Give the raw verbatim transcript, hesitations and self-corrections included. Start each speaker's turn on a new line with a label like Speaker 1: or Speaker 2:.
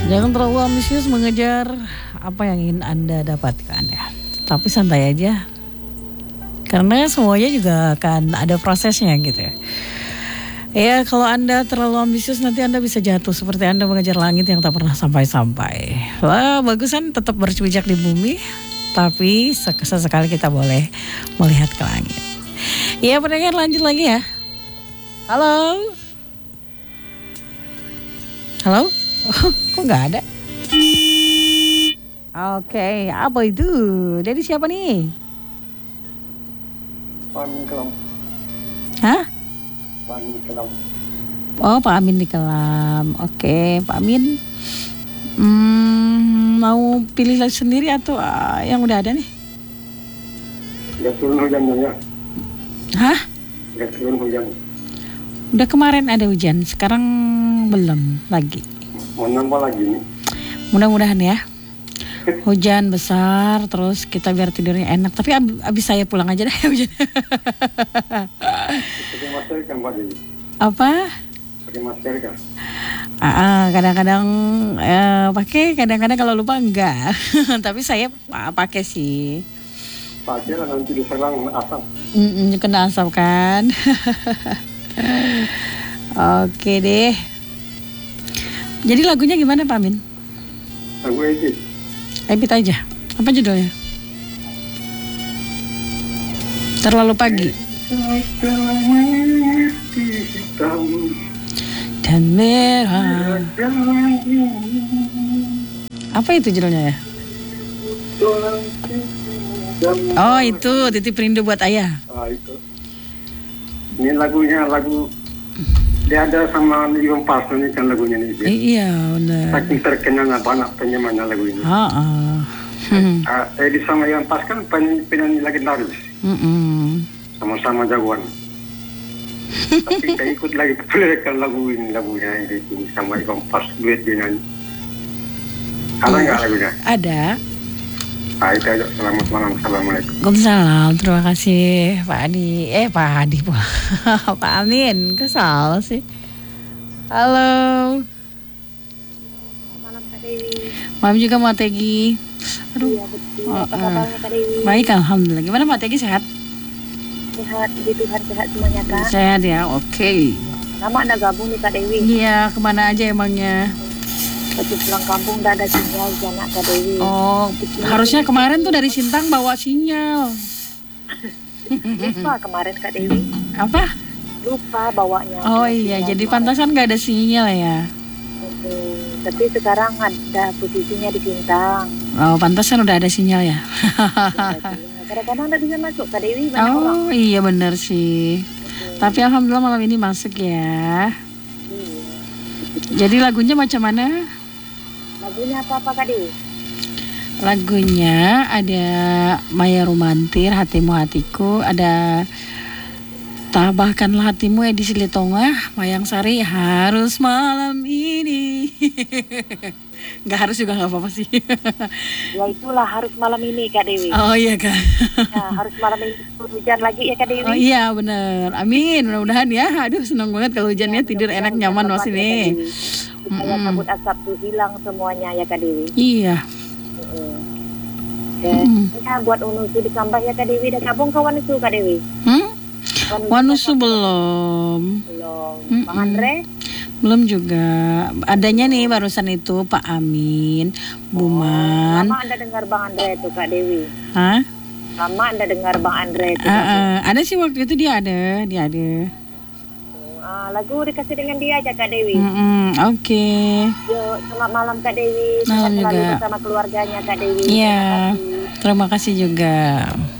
Speaker 1: Jangan terlalu ambisius mengejar apa yang ingin Anda dapatkan ya. Tapi santai aja. Karena semuanya juga akan ada prosesnya gitu ya. Ya kalau Anda terlalu ambisius nanti Anda bisa jatuh seperti Anda mengejar langit yang tak pernah sampai-sampai. Wah bagusan tetap berpijak di bumi. Tapi sesekali kita boleh melihat ke langit. Ya pendengar lanjut lagi ya. Halo. Halo. Oh, kok gak ada? Oke, okay, apa itu? Dari siapa nih?
Speaker 2: Pak Amin Kelam.
Speaker 1: Hah?
Speaker 2: Pak Amin Kelam.
Speaker 1: Oh, Pak Amin di Kelam. Oke, okay, Pak Amin. Hmm, mau pilih lagu sendiri atau uh, yang udah ada nih?
Speaker 2: Udah turun hujannya ya?
Speaker 1: Hah?
Speaker 2: Udah turun hujan.
Speaker 1: Udah kemarin ada hujan, sekarang belum lagi.
Speaker 2: Mau nambah lagi nih.
Speaker 1: Mudah-mudahan ya. Hujan besar terus kita biar tidurnya enak. Tapi ab- abis saya pulang aja deh hujan.
Speaker 2: Pakai masker kan Pak Dewi?
Speaker 1: Apa?
Speaker 2: Pakai masker kan?
Speaker 1: Ah, kadang-kadang eh, pakai, kadang-kadang kalau lupa enggak. Tapi saya pakai sih.
Speaker 2: Pakai lah nanti diserang asap.
Speaker 1: Mm-mm, kena asap kan. Oke deh. Jadi lagunya gimana Pak Amin?
Speaker 2: Lagu Edit.
Speaker 1: Edit aja. Apa judulnya? Terlalu pagi. Dan merah. Apa itu judulnya ya? Oh itu Titip Rindu Buat Ayah.
Speaker 2: Ah itu. Ini lagunya lagu dia ada sama Iwan Fals ini kan lagunya nih.
Speaker 1: Eh, iya benar.
Speaker 2: Saking terkenal banyak penyanyi lagu ini.
Speaker 1: Ah, ah. Hmm.
Speaker 2: Uh, Edi sama Iwan Fals kan penyanyi, penyanyi legendaris.
Speaker 1: Mm-mm.
Speaker 2: Sama-sama jagoan. Tapi saya ikut lagi populerkan lagu ini lagunya ini sama Iwan Fals duet dia nyanyi. Ada nggak lagunya?
Speaker 1: Ada.
Speaker 2: Ah itu aja. Selamat malam. Assalamualaikum.
Speaker 1: Waalaikumsalam. Terima kasih Pak Adi. Eh Pak Adi pula. Pak Amin. Kesal sih. Halo.
Speaker 3: Malam Kak Dewi.
Speaker 1: Malam juga Mbak Tegi. Aduh.
Speaker 3: Iya betul.
Speaker 1: Oh,
Speaker 3: Apa
Speaker 1: uh.
Speaker 3: kabarnya Kak Dewi?
Speaker 1: Baik alhamdulillah. Gimana Mbak Tegi sehat?
Speaker 3: Sehat, di Tuhan sehat semuanya Kak.
Speaker 1: Sehat ya. Oke. Okay.
Speaker 3: Lama anda gabung nih Kak Dewi.
Speaker 1: Iya kemana aja emangnya?
Speaker 3: Waktu pulang kampung udah ada sinyal janak Kak Dewi.
Speaker 1: Oh harusnya kemarin tuh dari Sintang bawa sinyal.
Speaker 3: Lupa kemarin Kak Dewi.
Speaker 1: Apa?
Speaker 3: Lupa bawanya.
Speaker 1: Oh iya jadi pantasan gak ada sinyal ya.
Speaker 3: Oke. Tapi sekarang ada posisinya di Sintang.
Speaker 1: Oh pantasan udah ada sinyal ya.
Speaker 3: Kadang-kadang nggak bisa masuk Kak Dewi banyak
Speaker 1: Oh
Speaker 3: orang.
Speaker 1: iya benar sih.
Speaker 3: Oke.
Speaker 1: Tapi alhamdulillah malam ini masuk ya.
Speaker 3: Iya.
Speaker 1: Jadi lagunya macam mana?
Speaker 3: Lagunya apa-apa Kak Dewi?
Speaker 1: Lagunya ada Maya Rumantir, Hatimu Hatiku, ada Tabahkanlah Hatimu edisi Litongah, Mayang Sari, Harus Malam Ini. Gak harus juga gak apa-apa sih.
Speaker 3: Ya itulah harus malam ini Kak Dewi.
Speaker 1: Oh iya kan.
Speaker 3: Nah, harus malam ini hujan lagi ya Kak Dewi.
Speaker 1: Oh iya bener. Amin. Mudah-mudahan ya. Aduh senang banget kalau hujannya
Speaker 3: Ya,
Speaker 1: tidur enak nyaman mas ini.
Speaker 3: Supaya
Speaker 1: Mm-mm.
Speaker 3: kabut asap tuh hilang semuanya ya Kak Dewi.
Speaker 1: Iya.
Speaker 3: Mm-mm. Oke.
Speaker 1: Mm.
Speaker 3: Ya, buat Unusu ditambah ya Kak Dewi. Udah gabung ke Wanusu Kak Dewi.
Speaker 1: Hmm?
Speaker 3: Wanusu
Speaker 1: Wanusu
Speaker 3: udah
Speaker 1: belum.
Speaker 3: Belum.
Speaker 1: Mm-mm.
Speaker 3: Bang Andre?
Speaker 1: Belum juga. Adanya nih barusan itu Pak Amin, Buman.
Speaker 3: Lama Anda dengar Bang Andre itu Kak Dewi.
Speaker 1: Hah?
Speaker 3: Lama Anda dengar Bang Andre itu.
Speaker 1: Ah,
Speaker 3: Kak Dewi.
Speaker 1: ah. Ada sih waktu itu dia ada, dia ada.
Speaker 3: Ah, lagu dikasih dengan dia aja Kak Dewi.
Speaker 1: Mm-mm, Oke.
Speaker 3: Yuk, selamat malam Kak Dewi.
Speaker 1: Malam
Speaker 3: Selamat selalu
Speaker 1: juga.
Speaker 3: bersama keluarganya Kak Dewi.
Speaker 1: Iya.
Speaker 3: Terima kasih.
Speaker 1: Terima kasih juga.